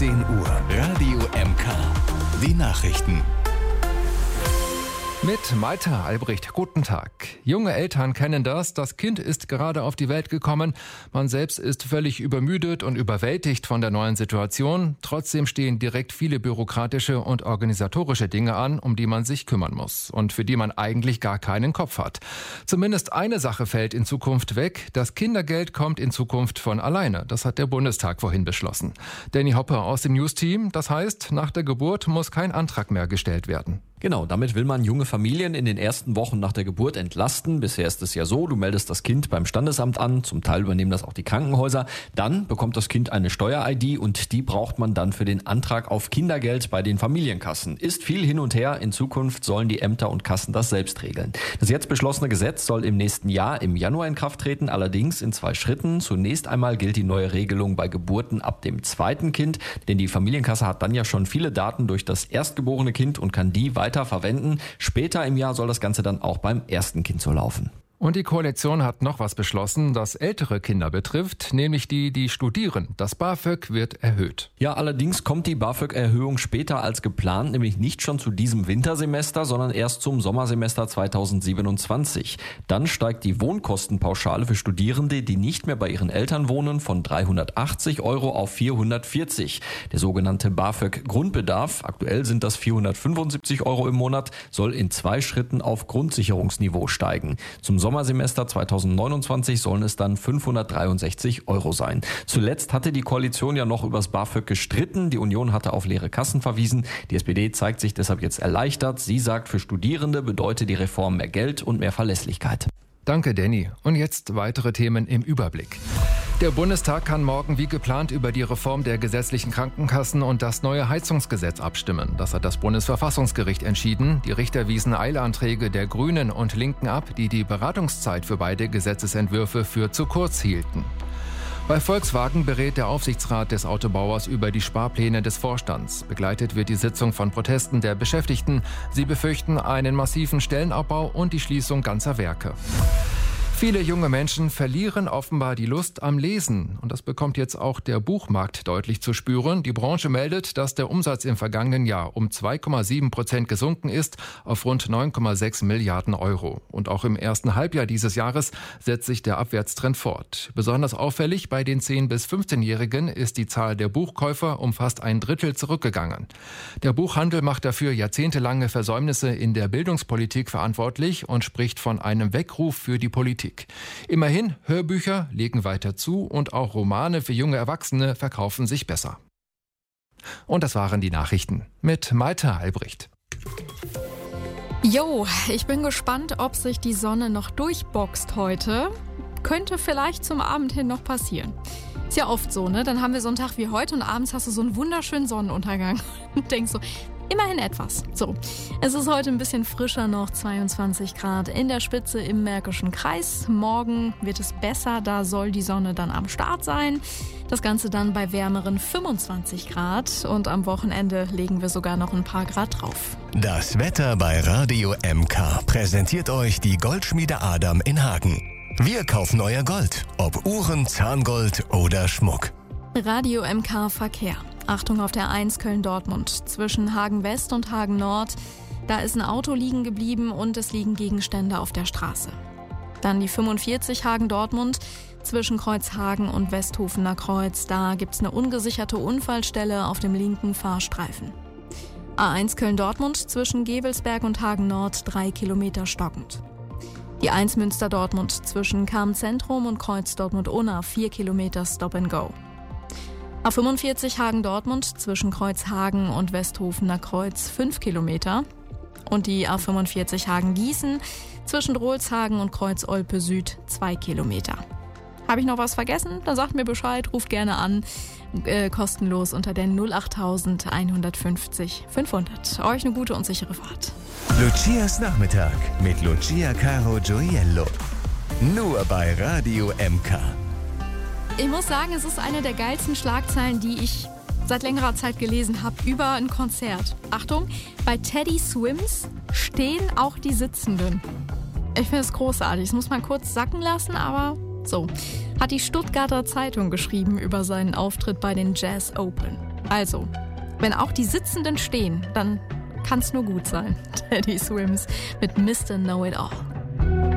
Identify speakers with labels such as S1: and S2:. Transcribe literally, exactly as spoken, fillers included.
S1: zehn Uhr. Radio M K. Die Nachrichten.
S2: Mit Maita Albrecht, guten Tag. Junge Eltern kennen das, das Kind ist gerade auf die Welt gekommen, man selbst ist völlig übermüdet und überwältigt von der neuen Situation. Trotzdem stehen direkt viele bürokratische und organisatorische Dinge an, um die man sich kümmern muss und für die man eigentlich gar keinen Kopf hat. Zumindest eine Sache fällt in Zukunft weg, das Kindergeld kommt in Zukunft von alleine. Das hat der Bundestag vorhin beschlossen. Danny Hopper aus dem News-Team, das heißt, nach der Geburt muss kein Antrag mehr gestellt werden.
S3: Genau, damit will man junge Familien in den ersten Wochen nach der Geburt entlasten. Bisher ist es ja so, du meldest das Kind beim Standesamt an, zum Teil übernehmen das auch die Krankenhäuser. Dann bekommt das Kind eine Steuer-I D und die braucht man dann für den Antrag auf Kindergeld bei den Familienkassen. Ist viel hin und her, in Zukunft sollen die Ämter und Kassen das selbst regeln. Das jetzt beschlossene Gesetz soll im nächsten Jahr im Januar in Kraft treten, allerdings in zwei Schritten. Zunächst einmal gilt die neue Regelung bei Geburten ab dem zweiten Kind, denn die Familienkasse hat dann ja schon viele Daten durch das erstgeborene Kind und kann die weiter verwenden. Später im Jahr soll das Ganze dann auch beim ersten Kind so laufen.
S2: Und die Koalition hat noch was beschlossen, das ältere Kinder betrifft, nämlich die, die studieren. Das BAföG wird erhöht.
S3: Ja, allerdings kommt die BAföG-Erhöhung später als geplant, nämlich nicht schon zu diesem Wintersemester, sondern erst zum Sommersemester zweitausendsiebenundzwanzig. Dann steigt die Wohnkostenpauschale für Studierende, die nicht mehr bei ihren Eltern wohnen, von dreihundertachtzig Euro auf vierhundertvierzig. Der sogenannte BAföG-Grundbedarf, aktuell sind das vierhundertfünfundsiebzig Euro im Monat, soll in zwei Schritten auf Grundsicherungsniveau steigen. Zum Sommersemester zweitausendneunundzwanzig sollen es dann fünfhundertdreiundsechzig Euro sein. Zuletzt hatte die Koalition ja noch übers BAföG gestritten. Die Union hatte auf leere Kassen verwiesen. Die S P D zeigt sich deshalb jetzt erleichtert. Sie sagt, für Studierende bedeutet die Reform mehr Geld und mehr Verlässlichkeit.
S2: Danke, Danny. Und jetzt weitere Themen im Überblick. Der Bundestag kann morgen wie geplant über die Reform der gesetzlichen Krankenkassen und das neue Heizungsgesetz abstimmen. Das hat das Bundesverfassungsgericht entschieden. Die Richter wiesen Eilanträge der Grünen und Linken ab, die die Beratungszeit für beide Gesetzesentwürfe für zu kurz hielten. Bei Volkswagen berät der Aufsichtsrat des Autobauers über die Sparpläne des Vorstands. Begleitet wird die Sitzung von Protesten der Beschäftigten. Sie befürchten einen massiven Stellenabbau und die Schließung ganzer Werke. Viele junge Menschen verlieren offenbar die Lust am Lesen. Und das bekommt jetzt auch der Buchmarkt deutlich zu spüren. Die Branche meldet, dass der Umsatz im vergangenen Jahr um zwei Komma sieben Prozent gesunken ist auf rund neun Komma sechs Milliarden Euro. Und auch im ersten Halbjahr dieses Jahres setzt sich der Abwärtstrend fort. Besonders auffällig bei den zehn- bis fünfzehnjährigen ist die Zahl der Buchkäufer um fast ein Drittel zurückgegangen. Der Buchhandel macht dafür jahrzehntelange Versäumnisse in der Bildungspolitik verantwortlich und spricht von einem Weckruf für die Politik. Immerhin, Hörbücher legen weiter zu und auch Romane für junge Erwachsene verkaufen sich besser. Und das waren die Nachrichten mit Maita Albrecht.
S4: Jo, ich bin gespannt, ob sich die Sonne noch durchboxt heute. Könnte vielleicht zum Abend hin noch passieren. Ist ja oft so, ne? Dann haben wir so einen Tag wie heute und abends hast du so einen wunderschönen Sonnenuntergang und denkst so, immerhin etwas. So, es ist heute ein bisschen frischer noch, zweiundzwanzig Grad in der Spitze im Märkischen Kreis. Morgen wird es besser, da soll die Sonne dann am Start sein. Das Ganze dann bei wärmeren fünfundzwanzig Grad und am Wochenende legen wir sogar noch ein paar Grad drauf.
S1: Das Wetter bei Radio M K präsentiert euch die Goldschmiede Adam in Hagen. Wir kaufen euer Gold, ob Uhren, Zahngold oder Schmuck.
S4: Radio M K Verkehr. Achtung auf der eins Köln-Dortmund zwischen Hagen-West und Hagen-Nord. Da ist ein Auto liegen geblieben und es liegen Gegenstände auf der Straße. Dann die fünfundvierzig Hagen-Dortmund zwischen Kreuzhagen und Westhofener Kreuz. Da gibt's eine ungesicherte Unfallstelle auf dem linken Fahrstreifen. A eins Köln-Dortmund zwischen Gebelsberg und Hagen-Nord drei Kilometer stockend. Die eins Münster-Dortmund zwischen Karm-Zentrum und Kreuz Dortmund-Unna vier Kilometer Stop and Go. A fünfundvierzig Hagen-Dortmund zwischen Kreuzhagen und Westhofener Kreuz fünf Kilometer. Und die A fünfundvierzig Hagen-Gießen zwischen Drolshagen und Kreuz Olpe Süd zwei Kilometer. Habe ich noch was vergessen? Dann sagt mir Bescheid, ruft gerne an. Äh, kostenlos unter der null acht einhundertfünfzig fünfhundert. Euch eine gute und sichere Fahrt.
S1: Lucias Nachmittag mit Lucia Caro Gioiello. Nur bei Radio M K.
S4: Ich muss sagen, es ist eine der geilsten Schlagzeilen, die ich seit längerer Zeit gelesen habe über ein Konzert. Achtung, bei Teddy Swims stehen auch die Sitzenden. Ich finde es großartig. Das muss man kurz sacken lassen, aber so. Hat die Stuttgarter Zeitung geschrieben über seinen Auftritt bei den Jazz Open. Also, wenn auch die Sitzenden stehen, dann kann's nur gut sein. Teddy Swims mit Mister Know-It-All.